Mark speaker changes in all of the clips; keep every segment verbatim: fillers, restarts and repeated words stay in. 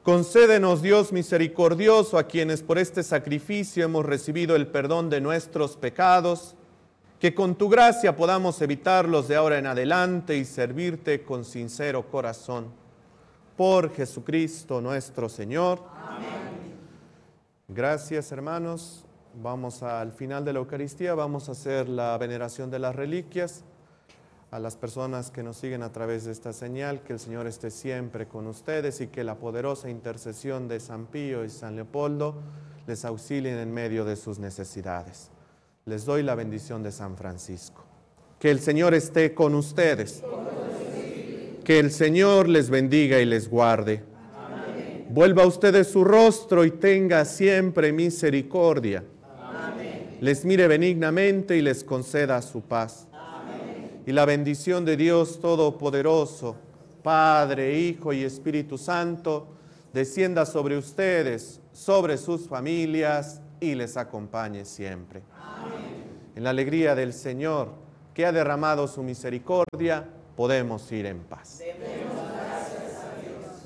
Speaker 1: Concédenos, Dios misericordioso, a quienes por este sacrificio hemos recibido el perdón de nuestros pecados, que con tu gracia podamos evitarlos de ahora en adelante y servirte con sincero corazón. Por Jesucristo nuestro Señor. Amén. Gracias, hermanos. Vamos al final de la Eucaristía, vamos a hacer la veneración de las reliquias. A las personas que nos siguen a través de esta señal, que el Señor esté siempre con ustedes y que la poderosa intercesión de San Pío y San Leopoldo les auxilien en medio de sus necesidades. Les doy la bendición de San Francisco. Que el Señor esté con ustedes. Que el Señor les bendiga y les guarde. Amén. Vuelva a ustedes su rostro y tenga siempre misericordia. Amén. Les mire benignamente y les conceda su paz. Y la bendición de Dios Todopoderoso, Padre, Hijo y Espíritu Santo, descienda sobre ustedes, sobre sus familias y les acompañe siempre. Amén. En la alegría del Señor, que ha derramado su misericordia, podemos ir en paz. Demos gracias a Dios.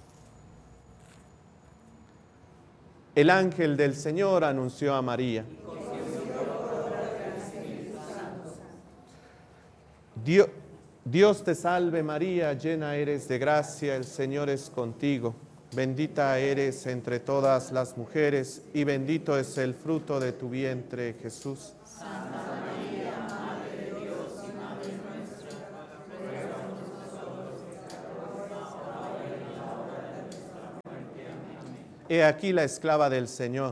Speaker 1: El ángel del Señor anunció a María. Dios, Dios te salve María, llena eres de gracia, el Señor es contigo. Bendita eres entre todas las mujeres y bendito es el fruto de tu vientre, Jesús. Santa María, Madre de Dios y Madre nuestra, ruega por nosotros pecadores, ahora y en la hora de nuestra muerte. Amén. He aquí la esclava del Señor.